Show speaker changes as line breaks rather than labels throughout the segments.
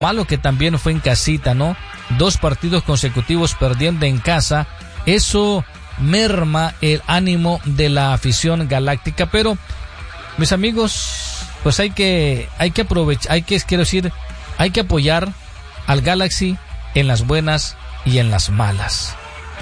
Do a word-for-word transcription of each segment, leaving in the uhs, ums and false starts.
malo que también fue en casita, ¿no? Dos partidos consecutivos perdiendo en casa, eso merma el ánimo de la afición galáctica, pero mis amigos, pues hay que hay que aprovechar, hay que quiero decir, hay que apoyar al Galaxy en las buenas y en las malas.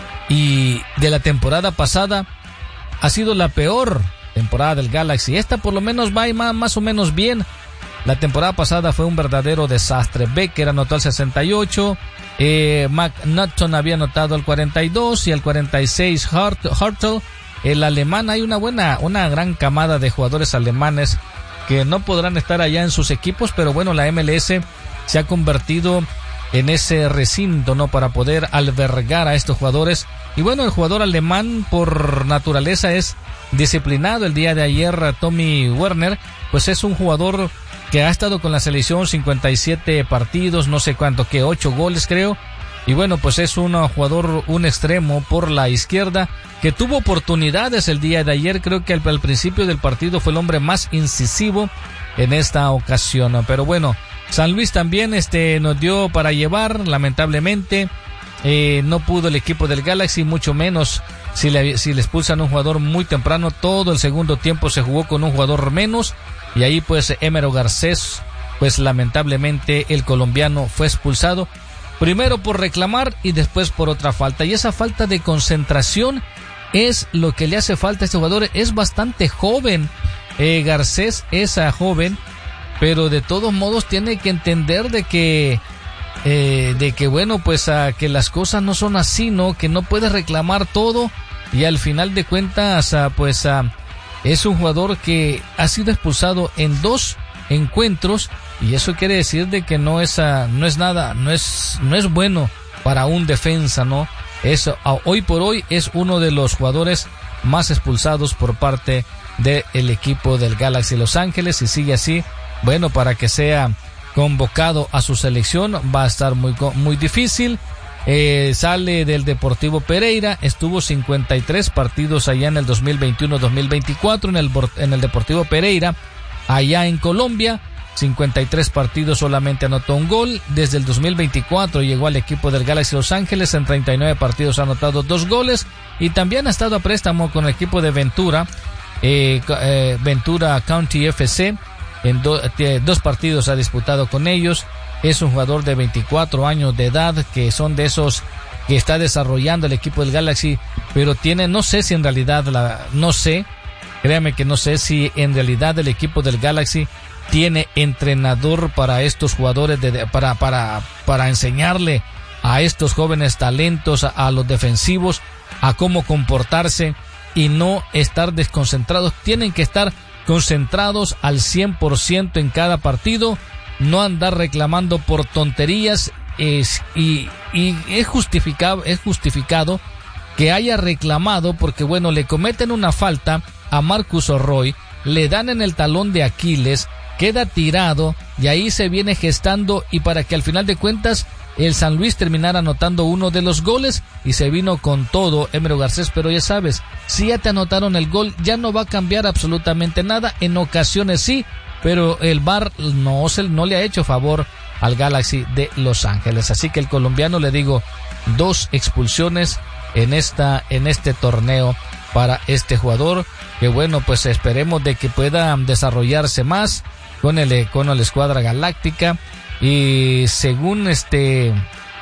Y de la temporada pasada ha sido la peor temporada del Galaxy. Esta por lo menos va más, más o menos bien. La temporada pasada fue un verdadero desastre. Becker anotó al sesenta y ocho, eh, McNaughton había anotado al cuarenta y dos y al cuarenta y seis Hart, Hartel. El alemán, hay una buena, una gran camada de jugadores alemanes que no podrán estar allá en sus equipos, pero bueno, la M L S se ha convertido en ese recinto, ¿no?, para poder albergar a estos jugadores. Y bueno, el jugador alemán por naturaleza es disciplinado. El día de ayer Tommy Werner, pues es un jugador que ha estado con la selección cincuenta y siete partidos, no sé cuánto, que ocho goles creo. Y bueno, pues es un jugador, un extremo por la izquierda, que tuvo oportunidades el día de ayer. Creo que al, al principio del partido fue el hombre más incisivo en esta ocasión. Pero bueno, San Luis también este nos dio para llevar, lamentablemente. Eh, no pudo el equipo del Galaxy, mucho menos si le, si le expulsan un jugador muy temprano. Todo el segundo tiempo se jugó con un jugador menos. Y ahí pues Emero Garcés, pues lamentablemente el colombiano fue expulsado. Primero por reclamar y después por otra falta. Y esa falta de concentración es lo que le hace falta a este jugador. Es bastante joven. Eh, Garcés es uh, joven, pero de todos modos tiene que entender de que, eh, de que bueno, pues uh, que las cosas no son así, ¿no? Que no puedes reclamar todo y al final de cuentas, uh, pues uh, es un jugador que ha sido expulsado en dos encuentros. Y eso quiere decir de que no es uh, no es nada, no es no es bueno para un defensa, ¿no? Eso uh, hoy por hoy es uno de los jugadores más expulsados por parte del equipo del Galaxy Los Ángeles, y sigue así, bueno, para que sea convocado a su selección va a estar muy muy difícil. Eh, sale del Deportivo Pereira, estuvo cincuenta y tres partidos allá en el dos mil veintiuno dos mil veinticuatro en el en el Deportivo Pereira allá en Colombia. cincuenta y tres partidos, solamente anotó un gol. Desde el dos mil veinticuatro llegó al equipo del Galaxy Los Ángeles, en treinta y nueve partidos ha anotado dos goles, y también ha estado a préstamo con el equipo de Ventura, eh, eh, Ventura County F C, en do, eh, dos partidos ha disputado con ellos. Es un jugador de veinticuatro años de edad, que son de esos que está desarrollando el equipo del Galaxy, pero tiene, no sé si en realidad, la, no sé, créame que no sé si en realidad el equipo del Galaxy tiene entrenador para estos jugadores, de, para, para, para enseñarle a estos jóvenes talentos, a, a los defensivos, a cómo comportarse y no estar desconcentrados. Tienen que estar concentrados al cien por ciento en cada partido, no andar reclamando por tonterías. Es, y, y es justificado, es justificado que haya reclamado porque, bueno, le cometen una falta a Marcus O'Roy, le dan en el talón de Aquiles, queda tirado y ahí se viene gestando, y para que al final de cuentas el San Luis terminara anotando uno de los goles y se vino con todo Emero Garcés. Pero ya sabes, si ya te anotaron el gol, ya no va a cambiar absolutamente nada. En ocasiones sí, pero el V A R no, se, no le ha hecho favor al Galaxy de Los Ángeles. Así que el colombiano, le digo, dos expulsiones en esta en este torneo para este jugador, que bueno, pues esperemos de que pueda desarrollarse más con el con la escuadra galáctica. Y según este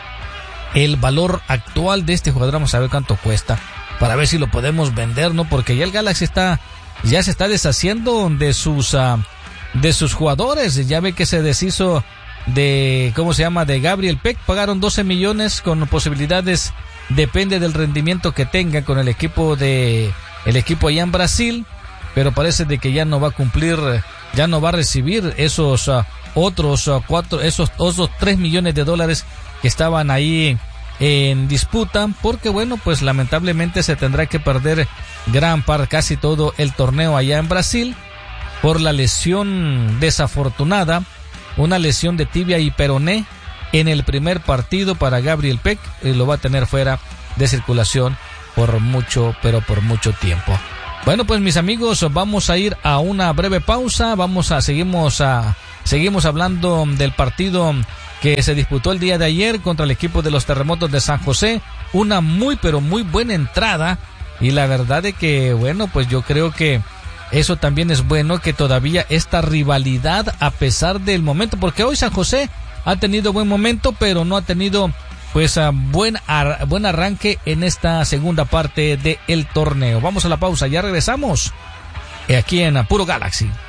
el valor actual de este jugador, vamos a ver cuánto cuesta para ver si lo podemos vender, ¿no? Porque ya el Galaxy está ya se está deshaciendo de sus uh, de sus jugadores. Ya ve que se deshizo de, ¿cómo se llama?, de Gabriel Peck. Pagaron doce millones con posibilidades, depende del rendimiento que tenga con el equipo de el equipo allá en Brasil, pero parece de que ya no va a cumplir, ya no va a recibir esos uh, otros uh, cuatro, esos otros tres millones de dólares que estaban ahí en disputa, porque bueno, pues lamentablemente se tendrá que perder gran parte, casi todo el torneo allá en Brasil por la lesión desafortunada, una lesión de tibia y peroné en el primer partido para Gabriel Peck, y lo va a tener fuera de circulación por mucho, pero por mucho tiempo. Bueno, pues mis amigos, vamos a ir a una breve pausa, vamos a seguimos a seguimos hablando del partido que se disputó el día de ayer contra el equipo de los Terremotos de San José. Una muy pero muy buena entrada, y la verdad de que, bueno, pues yo creo que eso también es bueno, que todavía esta rivalidad a pesar del momento, porque hoy San José ha tenido buen momento, pero no ha tenido pues a buen, ar buen arranque en esta segunda parte del torneo. Vamos a la pausa, ya regresamos aquí en Puro Galaxy.